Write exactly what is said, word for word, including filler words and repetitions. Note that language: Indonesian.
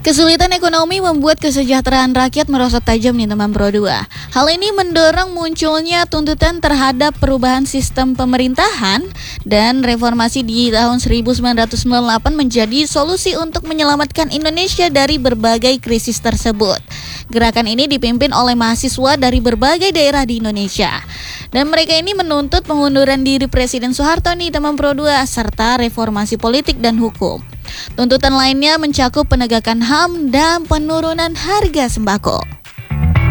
Kesulitan ekonomi membuat kesejahteraan rakyat merosot tajam nih teman Pro dua. Hal ini mendorong munculnya tuntutan terhadap perubahan sistem pemerintahan dan reformasi di tahun seribu sembilan ratus sembilan puluh delapan menjadi solusi untuk menyelamatkan Indonesia dari berbagai krisis tersebut. Gerakan ini dipimpin oleh mahasiswa dari berbagai daerah di Indonesia. Dan mereka ini menuntut pengunduran diri Presiden Soeharto nih teman Pro dua serta reformasi politik dan hukum. Tuntutan lainnya mencakup penegakan H A M dan penurunan harga sembako.